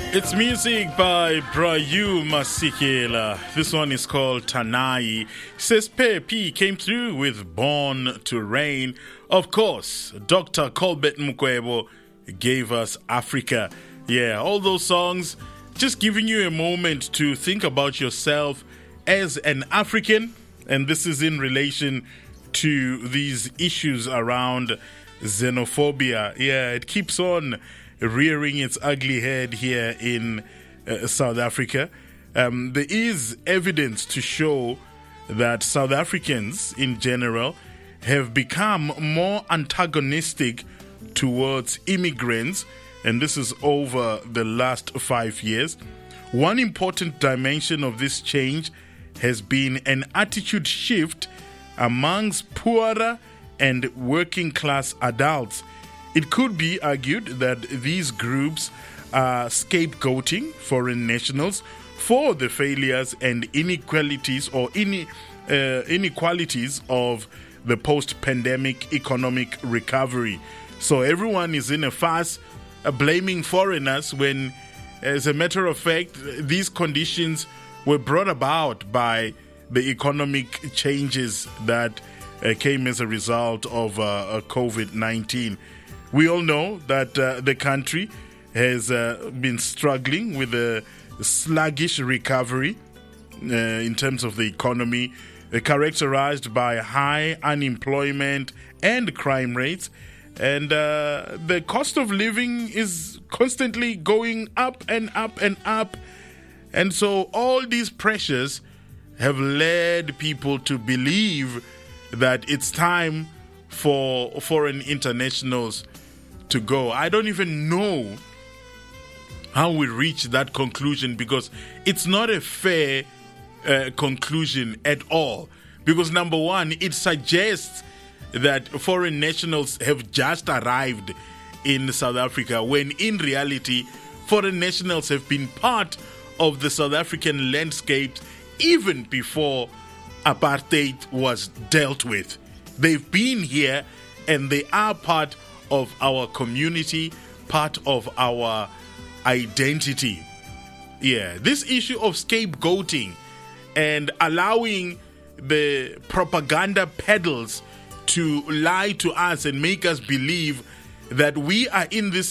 It's music by Brayu Masikela. This one is called Tanai. Says P came through with Born to Reign. Of course, Dr. Colbert Mukwebo gave us Africa. Yeah, all those songs just giving you a moment to think about yourself as an African. And this is in relation to these issues around xenophobia. Yeah, it keeps on rearing its ugly head here in South Africa. There is evidence to show that South Africans in general have become more antagonistic towards immigrants, and this is over the last 5 years. One important dimension of this change has been an attitude shift amongst poorer and working class adults. It could be argued that these groups are scapegoating foreign nationals for the failures and inequalities of the post-pandemic economic recovery. So everyone is in a fuss blaming foreigners when, as a matter of fact, these conditions were brought about by the economic changes that came as a result of COVID-19. We all know that the country has been struggling with a sluggish recovery in terms of the economy, characterized by high unemployment and crime rates. And the cost of living is constantly going up and up and up. And so all these pressures have led people to believe that it's time for foreign internationals to go. I don't even know how we reach that conclusion, because it's not a fair conclusion at all. Because number one, it suggests that foreign nationals have just arrived in South Africa, when in reality, foreign nationals have been part of the South African landscape even before apartheid was dealt with. They've been here and they are part of our community, part of our identity. Yeah, this issue of scapegoating and allowing the propaganda peddlers to lie to us and make us believe that we are in this